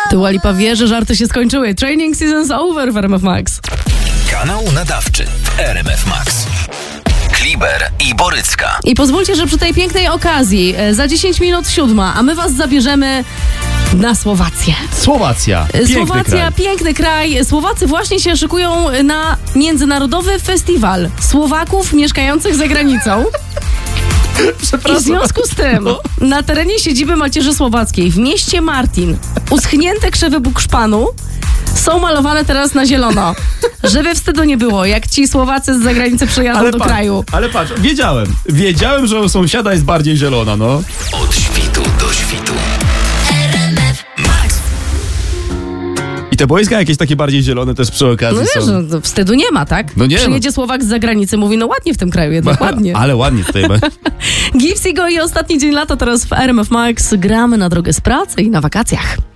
Dua Lipa wie, że żarty się skończyły. Training season's over w RMF Max. Kanał nadawczy w RMF Max. Kliber i Borycka. I pozwólcie, że przy tej pięknej okazji za 10 minut 7:00, a my was zabierzemy na Słowację. Słowacja. Piękny kraj. Słowacy właśnie się szykują na międzynarodowy festiwal Słowaków mieszkających za granicą. I w związku z tym na terenie siedziby Macierzy Słowackiej w mieście Martin uschnięte krzewy bukszpanu są malowane teraz na zielono. Żeby wstydu nie było, jak ci Słowacy z zagranicy przyjadą do kraju. Ale patrz, wiedziałem, że u sąsiada jest bardziej zielona, no. Od świtu do świtu. I te boiska jakieś takie bardziej zielone też przy okazji No są. wiesz, wstydu nie ma, tak? No nie, Przyjedzie Słowak z zagranicy, mówi, no ładnie w tym kraju, jednak ładnie. Ale ładnie tutaj będzie. Gipsy Go i ostatni dzień lata teraz w RMF Max. Gramy na drogę z pracy i na wakacjach.